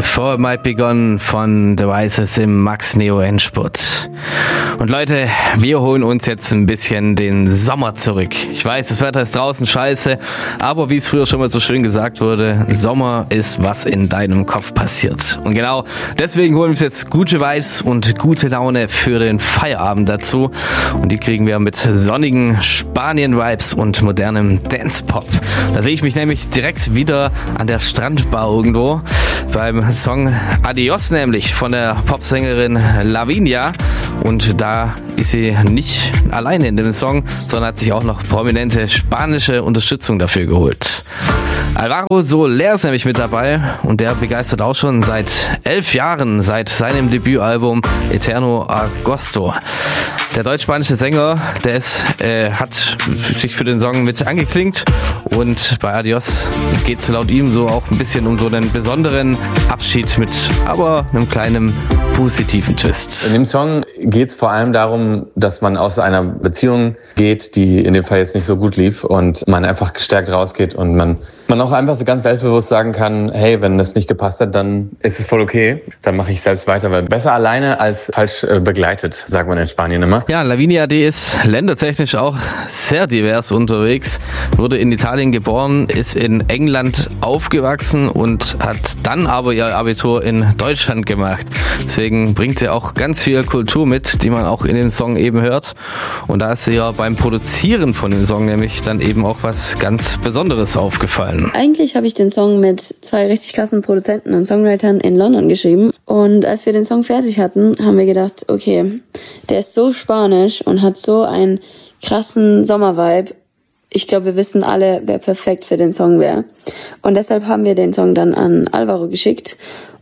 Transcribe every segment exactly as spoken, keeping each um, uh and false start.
Before It Might Be Gone von The Rises im Max Neo Endspurt. Und Leute, wir holen uns jetzt ein bisschen den Sommer zurück. Ich weiß, das Wetter ist draußen scheiße, aber wie es früher schon mal so schön gesagt wurde, Sommer ist, was in deinem Kopf passiert. Und genau deswegen holen wir uns jetzt gute Vibes und gute Laune für den Feierabend dazu. Und die kriegen wir mit sonnigen Spanien-Vibes und modernem Dance-Pop. Da sehe ich mich nämlich direkt wieder an der Strandbar irgendwo beim Song Adios, nämlich von der Popsängerin Lavinia. Und da ist sie nicht alleine in dem Song, sondern hat sich auch noch prominente spanische Unterstützung dafür geholt. Alvaro Soler ist nämlich mit dabei und der begeistert auch schon seit elf Jahren, seit seinem Debütalbum Eterno Agosto. Der deutsch-spanische Sänger, der ist, äh, hat sich für den Song mit angeklingt und bei Adios geht es laut ihm so auch ein bisschen um so einen besonderen Abschied mit aber einem kleinen positiven Twist. In dem Song geht es vor allem darum, dass man aus einer Beziehung geht, die in dem Fall jetzt nicht so gut lief und man einfach gestärkt rausgeht und man, man auch einfach so ganz selbstbewusst sagen kann, hey, wenn das nicht gepasst hat, dann ist es voll okay, dann mache ich selbst weiter, weil besser alleine als falsch äh, begleitet, sagt man in Spanien immer. Ja, Lavinia, die ist ländertechnisch auch sehr divers unterwegs, wurde in Italien geboren, ist in England aufgewachsen und hat dann aber ihr Abitur in Deutschland gemacht. Deswegen bringt sie auch ganz viel Kultur mit, die man auch in dem Song eben hört. Und da ist sie ja beim Produzieren von dem Song nämlich dann eben auch was ganz Besonderes aufgefallen. Eigentlich habe ich den Song mit zwei richtig krassen Produzenten und Songwritern in London geschrieben. Und als wir den Song fertig hatten, haben wir gedacht, okay, der ist so spanisch und hat so einen krassen Sommervibe. Ich glaube, wir wissen alle, wer perfekt für den Song wäre. Und deshalb haben wir den Song dann an Alvaro geschickt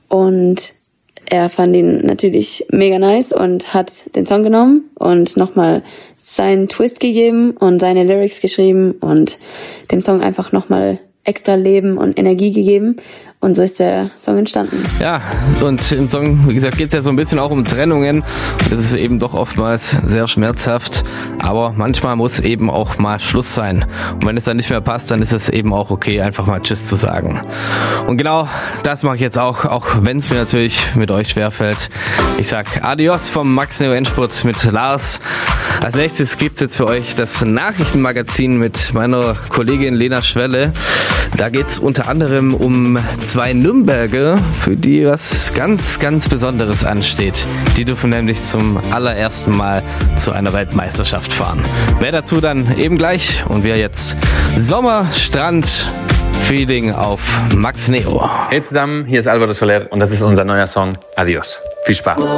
und er fand ihn natürlich mega nice und hat den Song genommen und nochmal seinen Twist gegeben und seine Lyrics geschrieben und dem Song einfach nochmal extra Leben und Energie gegeben. Und so ist der Song entstanden. Ja, und im Song, wie gesagt, geht es ja so ein bisschen auch um Trennungen. Das ist eben doch oftmals sehr schmerzhaft. Aber manchmal muss eben auch mal Schluss sein. Und wenn es dann nicht mehr passt, dann ist es eben auch okay, einfach mal Tschüss zu sagen. Und genau das mache ich jetzt auch, auch wenn es mir natürlich mit euch schwerfällt. Ich sag Adios vom Max Neo Endspurt mit Lars. Als nächstes gibt's jetzt für euch das Nachrichtenmagazin mit meiner Kollegin Lena Schwelle. Da geht's unter anderem um zwei Nürnberger, für die was ganz, ganz Besonderes ansteht. Die dürfen nämlich zum allerersten Mal zu einer Weltmeisterschaft fahren. Mehr dazu dann eben gleich und wir jetzt Sommer, Strand, Feeling auf Max Neo. Hey zusammen, hier ist Alvaro Soler und das ist unser neuer Song Adios. Viel Spaß.